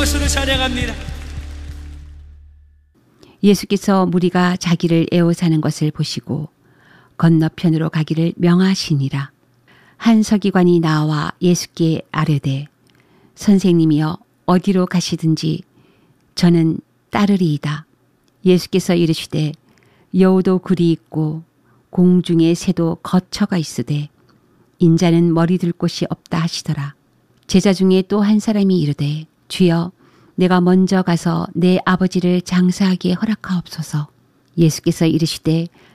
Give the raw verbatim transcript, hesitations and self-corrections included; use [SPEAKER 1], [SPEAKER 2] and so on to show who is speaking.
[SPEAKER 1] 것으로 찬양합니다.
[SPEAKER 2] 예수께서 무리가 자기를 애워 사는 것을 보시고 건너편으로 가기를 명하시니라. 한 서기관이 나와 예수께 아뢰되 선생님이여 어디로 가시든지 저는 따르리이다. 예수께서 이르시되 여우도 굴이 있고 공중의 새도 거처가 있으되 인자는 머리 둘 곳이 없다 하시더라. 제자 중에 또 한 사람이 이르되 주여 내가 먼저 가서 내 아버지를 장사하기에 허락하옵소서. 예수께서 이르시되